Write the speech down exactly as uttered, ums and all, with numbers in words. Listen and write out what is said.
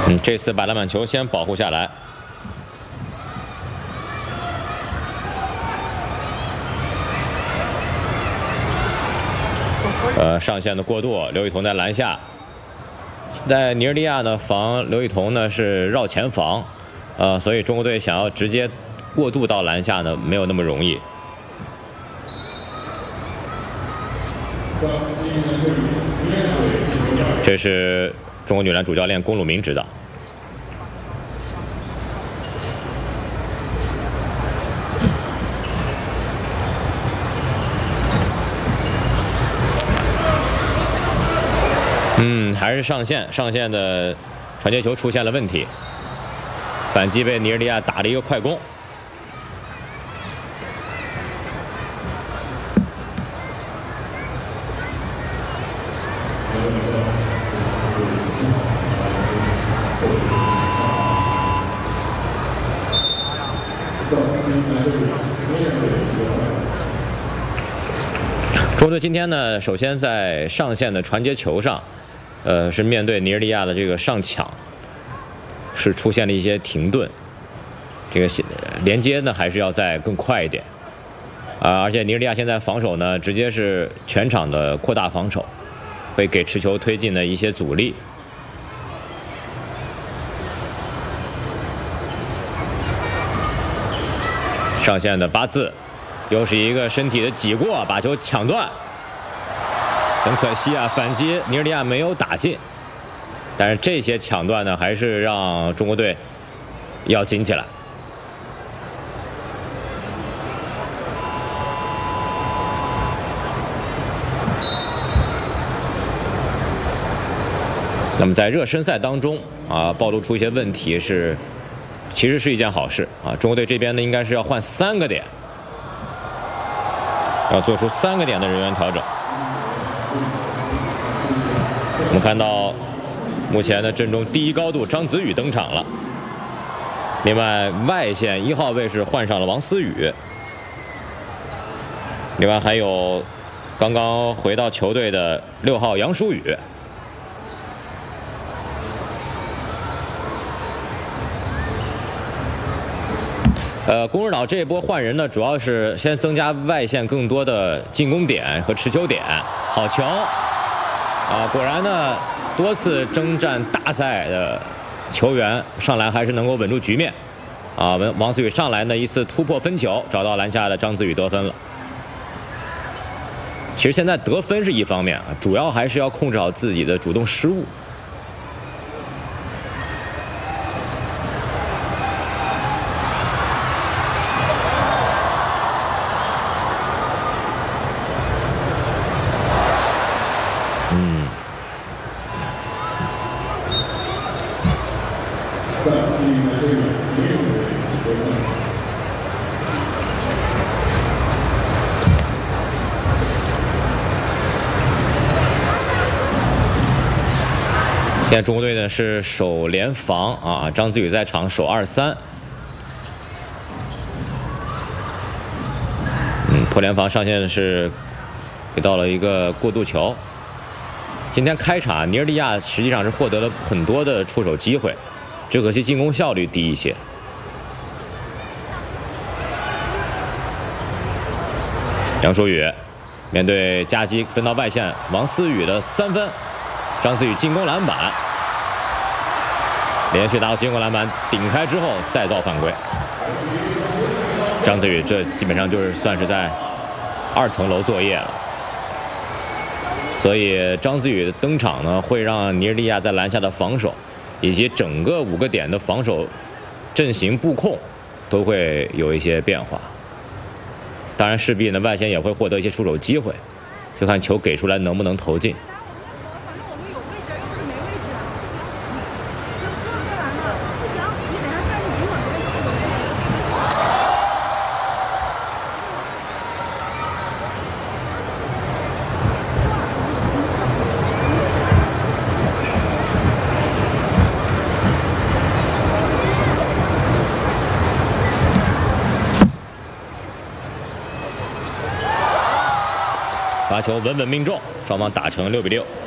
嗯，这次把篮板球先保护下来。呃，上线的过渡，刘雨桐在篮下。在尼日利亚呢防刘雨桐呢是绕前防，呃，所以中国队想要直接过渡到篮下呢没有那么容易。这是中国女篮主教练龚鲁明指导。嗯，还是上线，上线的传接球出现了问题，反击被尼日利亚打了一个快攻。中国队今天呢，首先在上线的传接球上，呃，是面对尼日利亚的这个上抢，是出现了一些停顿，这个连接呢还是要再更快一点，啊，而且尼日利亚现在防守呢，直接是全场的扩大防守，会给持球推进的一些阻力。上线的八字。又是一个身体的挤过，把球抢断，很可惜啊！反击尼日利亚没有打进，但是这些抢断呢，还是让中国队要紧起来。那么在热身赛当中啊，暴露出一些问题是，其实是一件好事啊！中国队这边呢，应该是要换三个点。要做出三个点的人员调整。我们看到，目前的阵中第一高度张子宇登场了。另外，外线一号位是换上了王思雨。另外还有刚刚回到球队的六号杨舒雨。呃，龚指导这一波换人呢，主要是先增加外线更多的进攻点和持球点。好球！啊，果然呢，多次征战大赛的球员上来还是能够稳住局面。啊，王思雨上来呢一次突破分球，找到篮下的张子宇得分了。其实现在得分是一方面啊，主要还是要控制好自己的主动失误。现在中国队呢是守联防啊，张子宇在场守二三。嗯，破联防上线是给到了一个过渡球。今天开场尼日利亚实际上是获得了很多的出手机会，只可惜进攻效率低一些。杨舒雨面对夹击分到外线，王思雨的三分。张子宇进攻篮板，连续拿到进攻篮板，顶开之后再造犯规。张子宇这基本上就是算是在二层楼作业了。所以张子宇的登场呢，会让尼日利亚在篮下的防守，以及整个五个点的防守阵型布控都会有一些变化。当然，势必呢外线也会获得一些出手机会，就看球给出来能不能投进。罚球稳稳命中，双方打成六比六。